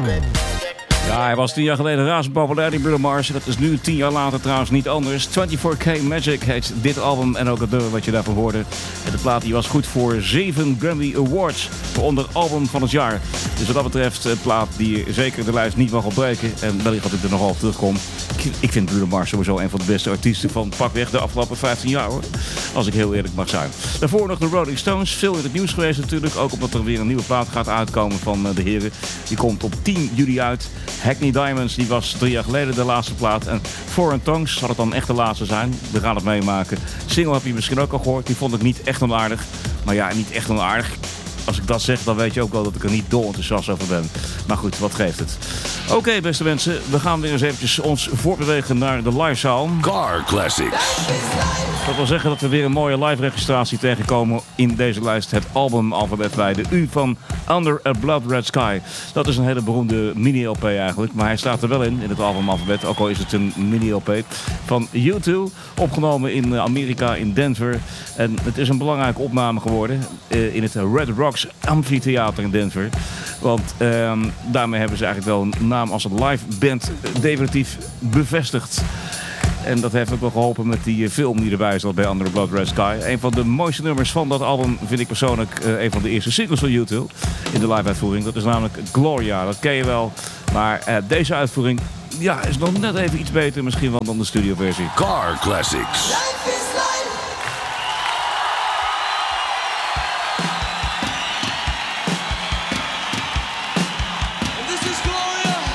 Ja, hij was 10 jaar geleden razend populair, die Bruno Mars. Dat is nu 10 jaar later trouwens niet anders. 24K Magic heet dit album en ook het nummer wat je daarvan hoorde. En de plaat die was goed voor 7 Grammy Awards. Voor onder album van het jaar. Dus wat dat betreft een plaat die zeker de lijst niet mag ontbreken. En wellicht dat ik er nogal op terugkom. Ik vind Bruno Mars sowieso een van de beste artiesten van pakweg de afgelopen 15 jaar hoor. Als ik heel eerlijk mag zijn. Daarvoor nog de Rolling Stones. Veel in het nieuws geweest natuurlijk. Ook omdat er weer een nieuwe plaat gaat uitkomen van de heren. Die komt op 10 juli uit. Hackney Diamonds, die was 3 jaar geleden de laatste plaat. En Foreign Tongues zal het dan echt de laatste zijn. We gaan het meemaken. Single heb je misschien ook al gehoord. Die vond ik niet echt onaardig. Maar ja, niet echt onaardig. Als ik dat zeg, dan weet je ook wel dat ik er niet dol enthousiast over ben. Maar goed, wat geeft het? Oké, beste mensen. We gaan weer eens eventjes ons voortbewegen naar de livezaal. Car Classics. Dat wil zeggen dat we weer een mooie live registratie tegenkomen in deze lijst. Het albumalfabet bij de U van Under a Blood Red Sky. Dat is een hele beroemde mini-LP eigenlijk. Maar hij staat er wel in het albumalfabet. Ook al is het een mini-LP van U2. Opgenomen in Amerika, in Denver. En het is een belangrijke opname geworden in het Red Rocks Amphitheater in Denver. Want daarmee hebben ze eigenlijk wel een naam als een live band definitief bevestigd. En dat heeft ook wel geholpen met die film die erbij zat bij Under the Blood Red Sky. Een van de mooiste nummers van dat album vind ik persoonlijk een van de eerste singles van U2 in de live uitvoering. Dat is namelijk Gloria, dat ken je wel. Maar deze uitvoering is nog net even iets beter misschien wel dan de studioversie. Car Classics.